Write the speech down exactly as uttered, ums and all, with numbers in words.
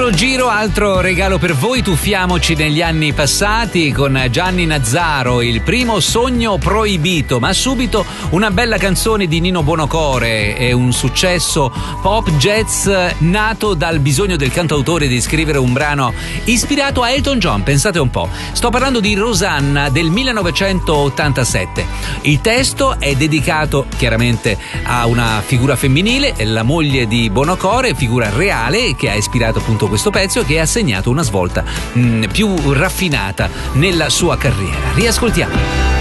Altro giro, altro regalo per voi, tuffiamoci negli anni passati con Gianni Nazzaro, il primo Sogno proibito, ma subito una bella canzone di Nino Buonocore, è un successo pop jazz nato dal bisogno del cantautore di scrivere un brano ispirato a Elton John, pensate un po'. Sto parlando di Rosanna del millenovecentottantasette. Il testo è dedicato chiaramente a una figura femminile, la moglie di Buonocore, figura reale che ha ispirato appunto questo pezzo e che ha segnato una svolta mh, più raffinata nella sua carriera. Riascoltiamo.